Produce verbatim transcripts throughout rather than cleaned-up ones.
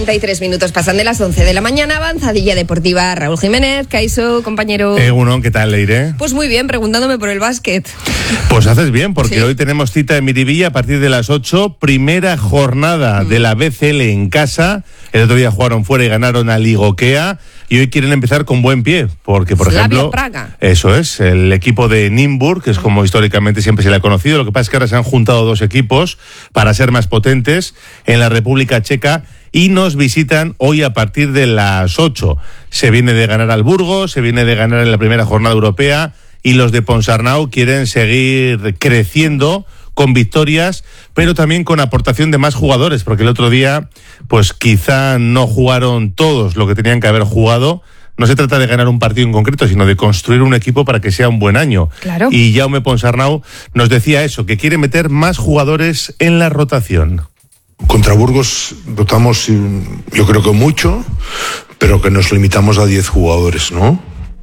treinta y tres minutos pasan de las once de la mañana. Avanzadilla deportiva. Raúl Jiménez, Caiso, compañero. Egunon, ¿qué tal, Leire? Pues muy bien, preguntándome por el básquet. Pues haces bien, porque sí. Hoy tenemos cita en Miribilla a partir de las ocho. Primera jornada mm. de la B C L en casa. El otro día jugaron fuera y ganaron a Ligokea. Y hoy quieren empezar con buen pie, porque, por Slavia ejemplo, Praga. Eso es, el equipo de Nymburk, que es como históricamente siempre se le ha conocido. Lo que pasa es que ahora se han juntado dos equipos para ser más potentes en la República Checa y nos visitan hoy a partir de las ocho. Se viene de ganar al Burgos, se viene de ganar en la primera jornada europea y los de Ponsarnau quieren seguir creciendo con victorias, pero también con aportación de más jugadores, porque el otro día, pues quizá no jugaron todos lo que tenían que haber jugado. No se trata de ganar un partido en concreto, sino de construir un equipo para que sea un buen año. Claro. Y Jaume Ponsarnau nos decía eso, que quiere meter más jugadores en la rotación. Contra Burgos rotamos, yo creo que mucho, pero que nos limitamos a diez jugadores, ¿no?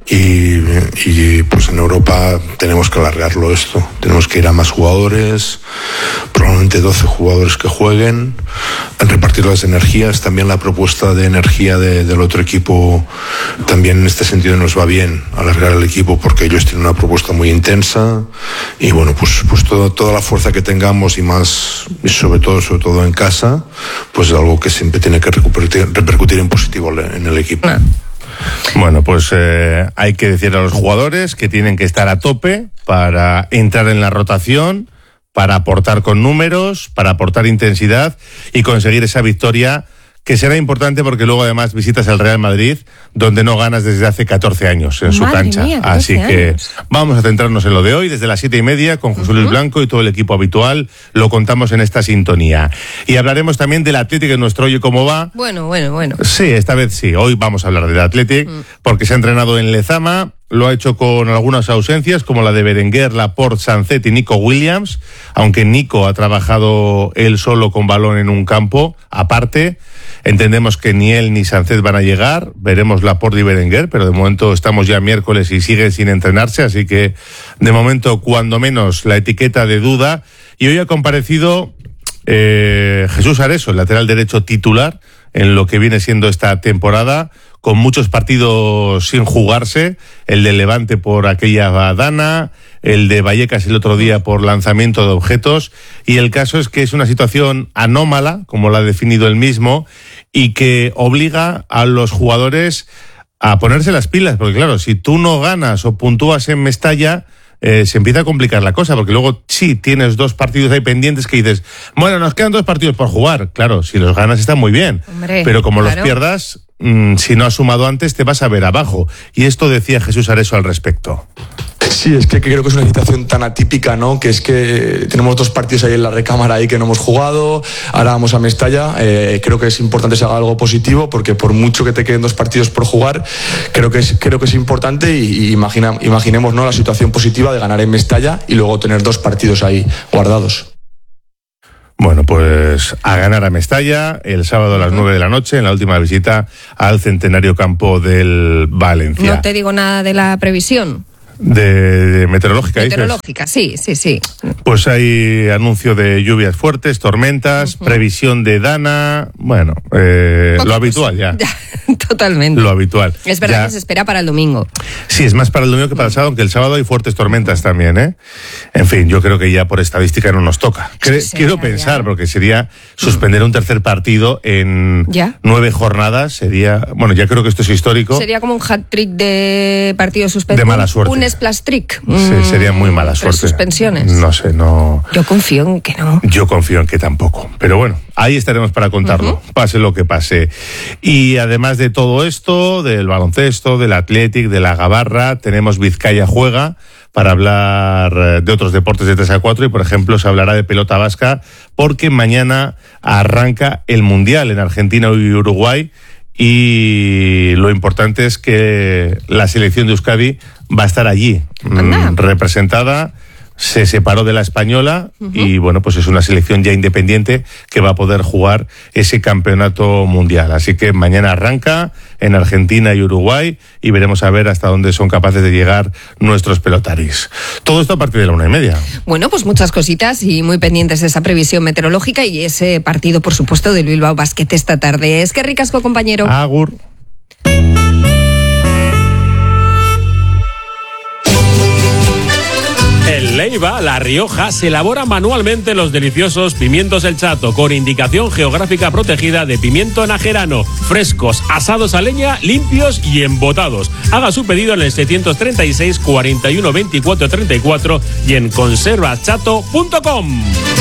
Y, y pues en Europa tenemos que alargarlo esto, tenemos que ir a más jugadores, probablemente doce jugadores que jueguen, repartir las energías. También la propuesta de energía de, del otro equipo también en este sentido nos va bien, alargar el equipo, porque ellos tienen una propuesta muy intensa y bueno, pues, pues todo, toda la fuerza que tengamos y más, y sobre todo, sobre todo en casa, pues es algo que siempre tiene que repercutir, repercutir en positivo en el equipo. Ah. Bueno, pues eh, hay que decir a los jugadores que tienen que estar a tope para entrar en la rotación, para aportar con números, para aportar intensidad y conseguir esa victoria que será importante, porque luego además visitas al Real Madrid, donde no ganas desde hace catorce años en su Madre cancha. Mía, Así que años. Vamos a centrarnos en lo de hoy, desde las siete y media, con José Luis uh-huh. Blanco y todo el equipo habitual. Lo contamos en esta sintonía. Y hablaremos también del Athletic en nuestro Oye Cómo Va. Bueno, bueno, bueno. Sí, esta vez sí. Hoy vamos a hablar del Athletic, uh-huh. porque se ha entrenado en Lezama. Lo ha hecho con algunas ausencias, como la de Berenguer, Laporte, Sancet y Nico Williams, aunque Nico ha trabajado él solo con balón en un campo aparte. Entendemos que ni él ni Sancet van a llegar, veremos Laporte y Berenguer, pero de momento estamos ya miércoles y siguen sin entrenarse, así que de momento cuando menos la etiqueta de duda. Y hoy ha comparecido eh, Jesús Areso, el lateral derecho titular en lo que viene siendo esta temporada, con muchos partidos sin jugarse, el de Levante por aquella badana, el de Vallecas el otro día por lanzamiento de objetos, y el caso es que es una situación anómala, como la ha definido él mismo, y que obliga a los jugadores a ponerse las pilas, porque claro, si tú no ganas o puntúas en Mestalla, Eh, se empieza a complicar la cosa, porque luego sí tienes dos partidos ahí pendientes que dices, bueno, nos quedan dos partidos por jugar. Claro, si los ganas está muy bien, Hombre, pero como claro. los pierdas, mmm, si no has sumado antes te vas a ver abajo. Y esto decía Jesús Areso al respecto. Sí, es que creo que es una situación tan atípica, ¿no? Que es que tenemos dos partidos ahí en la recámara ahí que no hemos jugado, ahora vamos a Mestalla. Eh, creo que es importante que se haga algo positivo, porque por mucho que te queden dos partidos por jugar, creo que es, creo que es importante y, y imagina, imaginemos, ¿no?, la situación positiva de ganar en Mestalla y luego tener dos partidos ahí guardados. Bueno, pues a ganar a Mestalla el sábado a las nueve de la noche en la última visita al Centenario Campo del Valencia. No te digo nada de la previsión. De, de meteorológica, Meteorológica, dices. sí, sí, sí. Pues hay anuncio de lluvias fuertes, tormentas, uh-huh. previsión de Dana, bueno, eh, lo habitual ya. ya. Totalmente. Lo habitual. Es verdad ya. que se espera para el domingo. Sí, es más para el domingo que para el sábado, aunque el sábado hay fuertes tormentas también, ¿eh? En fin, yo creo que ya por estadística no nos toca. Cre- sí, quiero pensar, ya. porque sería suspender un tercer partido en ¿Ya? nueve jornadas, sería, bueno, ya creo que esto es histórico. Sería como un hat-trick de partidos suspendidos. De mala suerte. Un splash trick. Sí, sería muy mala suerte. Suspensiones. No sé, no. Yo confío en que no. Yo confío en que tampoco. Pero bueno, ahí estaremos para contarlo, uh-huh. pase lo que pase. Y además de todo esto, del baloncesto, del Athletic, de la Gabarra, tenemos Vizcaya Juega para hablar de otros deportes de tres a cuatro y, por ejemplo, se hablará de pelota vasca porque mañana arranca el Mundial en Argentina y Uruguay. Y lo importante es que la selección de Euskadi va a estar allí, mmm, representada se separó de la española uh-huh. y bueno, pues es una selección ya independiente que va a poder jugar ese campeonato mundial. Así que mañana arranca en Argentina y Uruguay y veremos a ver hasta dónde son capaces de llegar nuestros pelotaris. Todo esto a partir de la una y media. Bueno, pues muchas cositas y muy pendientes de esa previsión meteorológica y ese partido, por supuesto, del Bilbao Basket esta tarde. Es que ricasco, compañero. Agur. En Leiva, La Rioja, se elaboran manualmente los deliciosos pimientos El Chato, con indicación geográfica protegida de pimiento najerano, frescos, asados a leña, limpios y embotados. Haga su pedido en el setecientos treinta y seis, cuarenta y uno, veinticuatro, treinta y cuatro y en conservas chato punto com.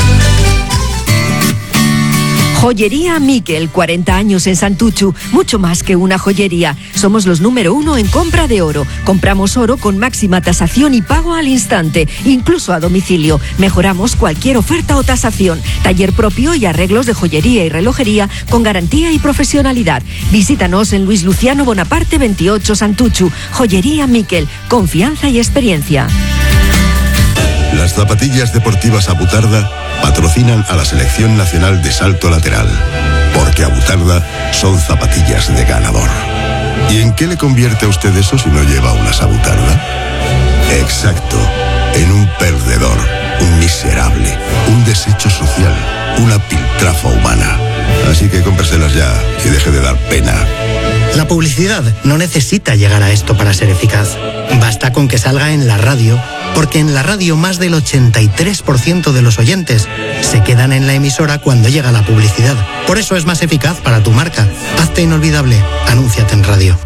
Joyería Miquel, cuarenta años en Santuchu, mucho más que una joyería. Somos los número uno en compra de oro. Compramos oro con máxima tasación y pago al instante, incluso a domicilio. Mejoramos cualquier oferta o tasación. Taller propio y arreglos de joyería y relojería con garantía y profesionalidad. Visítanos en Luis Luciano Bonaparte veintiocho, Santuchu. Joyería Miquel, confianza y experiencia. Las zapatillas deportivas Abutarda patrocinan a la Selección Nacional de Salto Lateral, porque Abutarda son zapatillas de ganador. ¿Y en qué le convierte a usted eso si no lleva unas Abutarda? Exacto, en un perdedor, un miserable, un desecho social, una piltrafa humana. Así que cómpreselas ya y deje de dar pena. La publicidad no necesita llegar a esto para ser eficaz. Basta con que salga en la radio, porque en la radio más del ochenta y tres por ciento de los oyentes se quedan en la emisora cuando llega la publicidad. Por eso es más eficaz para tu marca. Hazte inolvidable. Anúnciate en radio.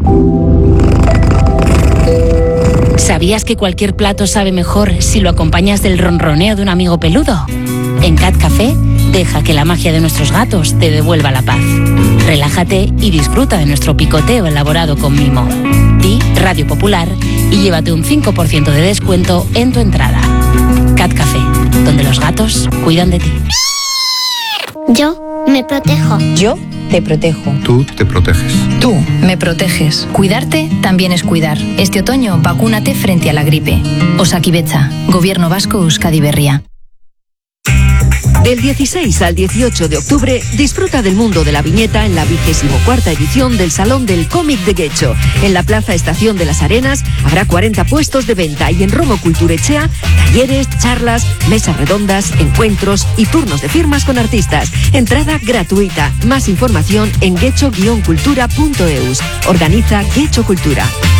¿Sabías que cualquier plato sabe mejor si lo acompañas del ronroneo de un amigo peludo? En Cat Café, deja que la magia de nuestros gatos te devuelva la paz. Relájate y disfruta de nuestro picoteo elaborado con mimo. Di Radio Popular y llévate un cinco por ciento de descuento en tu entrada. Cat Café, donde los gatos cuidan de ti. Yo me protejo. Yo te protejo. Tú te proteges. Tú me proteges. Cuidarte también es cuidar. Este otoño, vacúnate frente a la gripe. Osakidetza, Gobierno Vasco Euskadi Berria. Del dieciséis al dieciocho de octubre, disfruta del mundo de la viñeta en la vigésimo cuarta edición del Salón del Cómic de Guecho. En la Plaza Estación de las Arenas habrá cuarenta puestos de venta y en Romo Culturechea, talleres, charlas, mesas redondas, encuentros y turnos de firmas con artistas. Entrada gratuita. Más información en guecho guion cultura punto eus. Organiza Guecho Cultura.